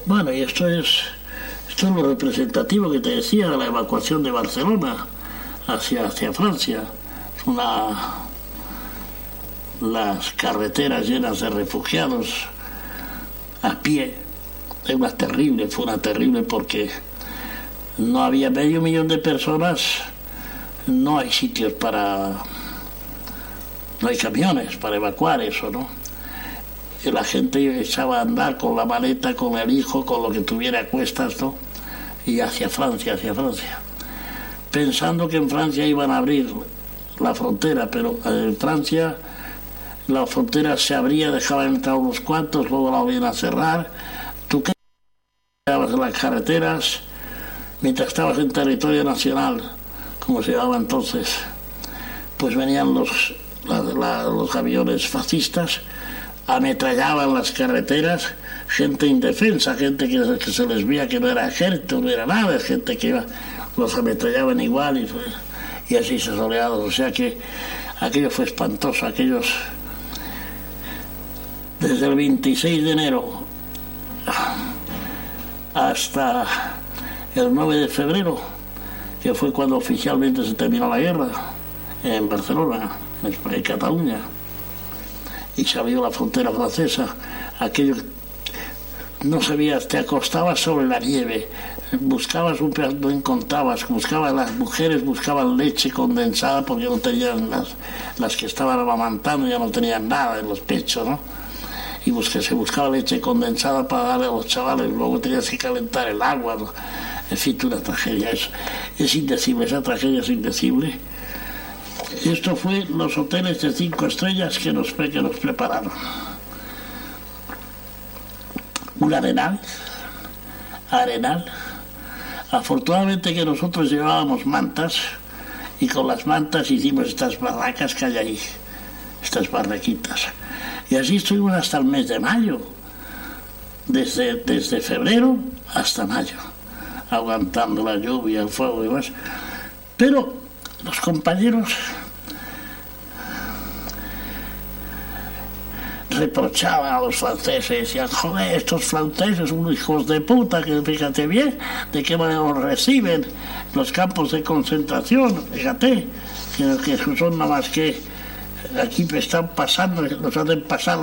Bueno, y esto es lo representativo que te decía de la evacuación de Barcelona hacia Francia. Las carreteras llenas de refugiados a pie. Fue una terrible porque no había 500.000 de personas, no hay sitios no hay camiones para evacuar eso, ¿no? Y la gente echaba a andar con la maleta, con el hijo, con lo que tuviera a cuestas, ¿no? Y hacia Francia, pensando que en Francia iban a abrir la frontera, pero en Francia la frontera se abría, dejaban entrar unos cuantos, luego la volvían a cerrar. Tú quedabas en las carreteras, mientras estabas en territorio nacional, como se llamaba entonces, pues venían los aviones fascistas, ametrallaban las carreteras, gente indefensa, gente que se les veía que no era ejército, no era nada, gente que los ametrallaban igual y así se soleados. O sea que aquello fue espantoso, desde el 26 de enero hasta el 9 de febrero, que fue cuando oficialmente se terminó la guerra en Barcelona, en Cataluña, y se abrió la frontera francesa. Aquello no sabías, te acostabas sobre la nieve, buscabas un pedazo, no encontrabas, las mujeres buscaban leche condensada porque no tenían, las que estaban amamantando ya no tenían nada en los pechos, ¿no? Y se buscaba leche condensada para darle a los chavales, luego tenías que calentar el agua, ¿no? En fin, una tragedia, es indecible, esa tragedia es indecible. Esto fue los hoteles de 5 estrellas que nos prepararon. Un arenal. Afortunadamente que nosotros llevábamos mantas y con las mantas hicimos estas barracas que hay ahí, estas barraquitas. Y así estuvimos hasta el mes de mayo, desde febrero hasta mayo, aguantando la lluvia, el fuego y demás. Pero los compañeros reprochaban a los franceses, decían: joder, estos franceses son unos hijos de puta, que fíjate bien de qué manera nos reciben los campos de concentración, fíjate que son nada más que aquí están pasando, nos hacen pasar